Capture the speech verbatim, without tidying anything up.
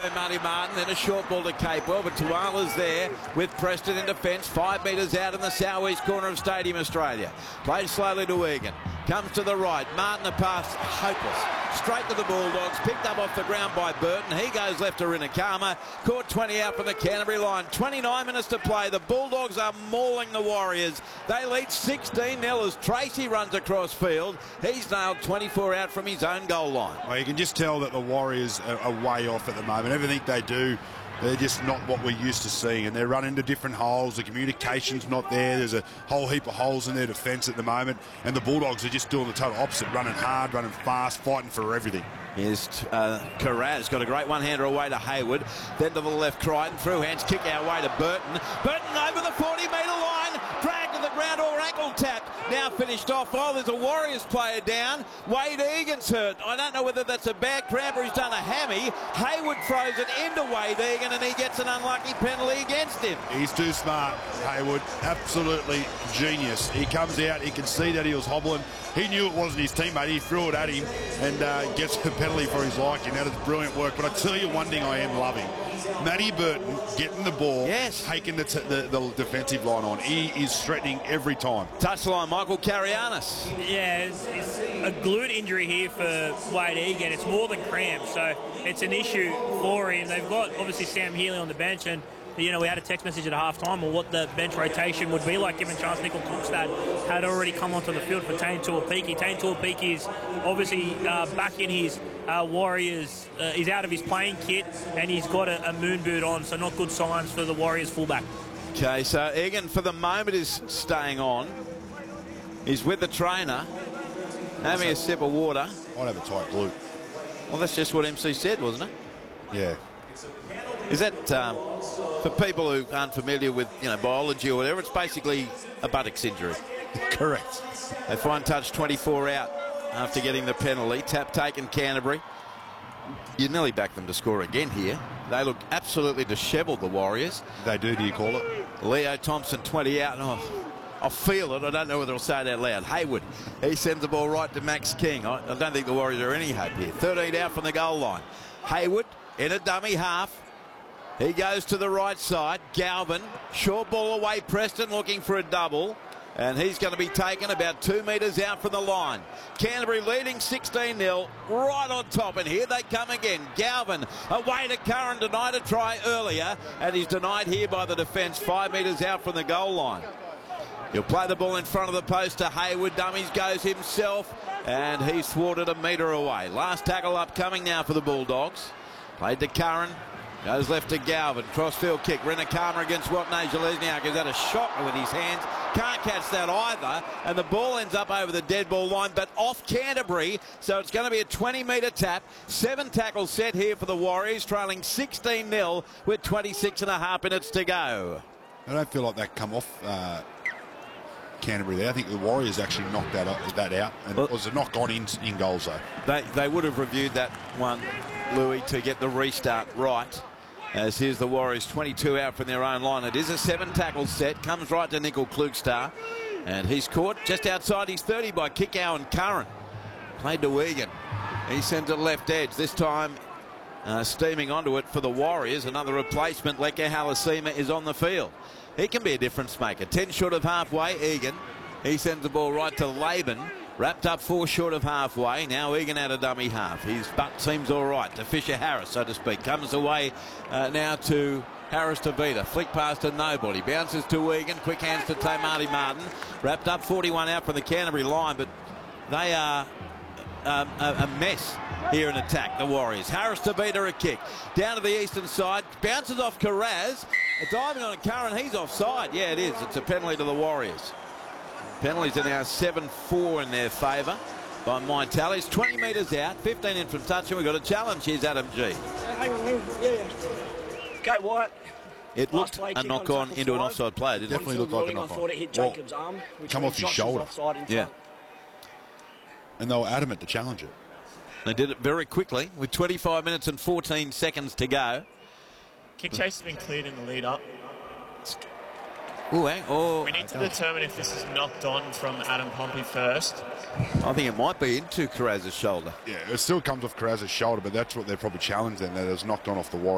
by Marty Martin, then a short ball to Capewell, but Tuala's there with Preston in defence, five metres out in the south-east corner of Stadium Australia. Played slowly to Egan, comes to the right, Martin a pass, hopeless, straight to the Bulldogs, picked up off the ground by Burton, he goes left to Rinakama, caught twenty out from the Canterbury line, twenty-nine minutes to play, the Bulldogs are mauling the Warriors, they lead sixteen nil as Tracy runs across field, he's nailed twenty-four out from his own goal line. Well, you can just tell that the Warriors are, are way off at the moment. Everything they do, they're just not what we're used to seeing, and they're running into different holes. The communication's not there. There's a whole heap of holes in their defence at the moment, and the Bulldogs are just doing the total opposite, running hard, running fast, fighting for everything. Here's uh, Carraz, got a great one-hander away to Hayward, then to the left, Crichton, through hands, kick our way to Burton. Burton over the forty metre line, dragged to the ground or ankle tapped. Now finished off. Oh, there's a Warriors player down. Wade Egan's hurt. I don't know whether that's a bad cramp or he's done a hammy. Hayward throws it into Wade Egan and he gets an unlucky penalty against him. He's too smart, Hayward. Absolutely genius. He comes out, he can see that he was hobbling. He knew it wasn't his teammate. He threw it at him and uh, gets a penalty for his liking. That is brilliant work. But I tell you one thing I am loving. Matty Burton getting the ball, yes, taking the, t the, the defensive line on. He is threatening every time. Touchline, Michael Carianis. Yeah, it's, it's a glute injury here for Wade Egan. It's more than cramp, so it's an issue for him. They've got, obviously, Sam Healy on the bench, and you know, we had a text message at half-time on what the bench rotation would be like, given Charles Nicol-Klukstad had already come onto the field for Tane Tuapiki. Tane Tuapiki is obviously uh, back in his uh, Warriors. Uh, he's out of his playing kit, and he's got a, a moon boot on, so not good signs for the Warriors fullback. Okay, so Egan, for the moment, is staying on. He's with the trainer, having a sip of water. Might have a tight glute. Well, that's just what M C said, wasn't it? Yeah. Is that, um, for people who aren't familiar with, you know, biology or whatever, it's basically a buttocks injury. Correct. They find touch twenty-four out after getting the penalty. Tap taken Canterbury. You nearly back them to score again here. They look absolutely dishevelled, the Warriors. They do, do you call it? Leo Thompson, twenty out. Oh, I feel it. I don't know whether I'll say it out loud. Hayward, he sends the ball right to Max King. I, I don't think the Warriors are any hope here. thirteen out from the goal line. Hayward in a dummy half. He goes to the right side. Galvin, short ball away. Preston looking for a double. And he's going to be taken about two metres out from the line. Canterbury leading sixteen nil, right on top. And here they come again. Galvin away to Curran, denied a try earlier. And he's denied here by the defence, five metres out from the goal line. He'll play the ball in front of the post to Hayward. Dummies goes himself. And he's thwarted a metre away. Last tackle upcoming now for the Bulldogs. Played to Curran. Goes left to Galvin. Crossfield kick. Rinakama against Watney Zalesniak. He's had a shot with his hands. Can't catch that either. And the ball ends up over the dead ball line, but off Canterbury. So it's going to be a twenty metre tap. Seven tackles set here for the Warriors, trailing sixteen nil with twenty-six and a half minutes to go. I don't feel like that come off uh, Canterbury there. I think the Warriors actually knocked that, up, that out. And well, it was a knock on in, in goals, though. They, they would have reviewed that one, Louis, to get the restart right. As here's the Warriors, twenty-two out from their own line. It is a seven tackle set. Comes right to Nicol-Klukstad. And he's caught just outside his thirty by Kickow and Curran. Played to Egan. He sends it left edge. This time uh, steaming onto it for the Warriors. Another replacement. Leke Halasima is on the field. He can be a difference maker. ten short of halfway. Egan. He sends the ball right to Laban. Wrapped up four short of halfway. Now Egan out of dummy half. His butt seems all right to Fisher Harris, so to speak. Comes away uh, now to Harris to Vita. Flick pass to nobody. Bounces to Egan. Quick hands to Marty Martin. Wrapped up forty-one out from the Canterbury line, but they are um, a, a mess here in attack, the Warriors. Harris to Vita, a kick. Down to the eastern side. Bounces off Carraz. A diving on Curran. He's offside. Yeah, it is. It's a penalty to the Warriors. Penalties are now seven four in their favour by my tallies. twenty metres out, fifteen in from touch, and we've got a challenge. Here's Adam G. Hang on, hang on. Yeah. Go Wyatt. It looked a knock on into an offside play, didn't it? Definitely looked like a knock on. I thought it hit Jacob's arm. Which come off his shoulder. Yeah. And they were adamant to challenge it. They did it very quickly with twenty-five minutes and fourteen seconds to go. Kick chase has been cleared in the lead up. Ooh, hang, oh, we need to determine if this is knocked on from Adam Pompey first. I think it might be into Carraz's shoulder. Yeah, it still comes off Carraz's shoulder, but that's what they're probably challenged then, that it was knocked on off the Warriors.